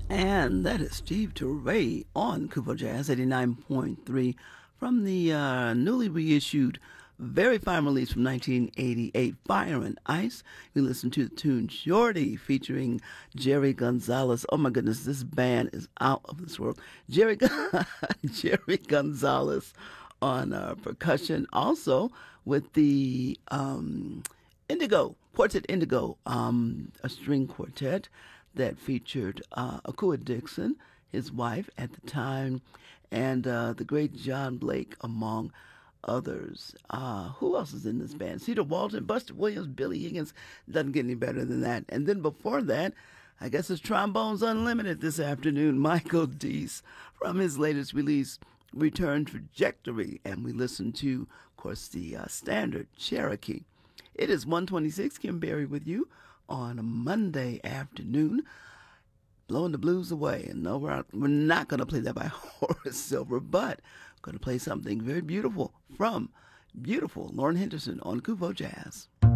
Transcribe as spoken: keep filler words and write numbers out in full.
And that is Steve Teray on Kupo Jazz eighty-nine point three from the uh, newly reissued, very fine release from nineteen eighty-eight, Fire and Ice. We listened to the tune Shorty featuring Jerry Gonzalez. Oh my goodness, this band is out of this world. Jerry, Jerry Gonzalez on uh, percussion, also with the um, Indigo, Quartet Indigo, um, a string quartet that featured uh, Akua Dixon, his wife at the time, and uh, the great John Blake, among others. Uh, who else is in this band? Cedar Walton, Buster Williams, Billy Higgins. Doesn't get any better than that. And then before that, I guess it's Trombones Unlimited this afternoon. Michael Deese from his latest release, Return Trajectory. And we listened to, of course, the uh, standard Cherokee. It is one twenty-six, Kim Berry with you on a Monday afternoon, blowing the blues away. And no, we're, we're not going to play that by Horace Silver, but going to play something very beautiful from beautiful Lauren Henderson on Kupo Jazz.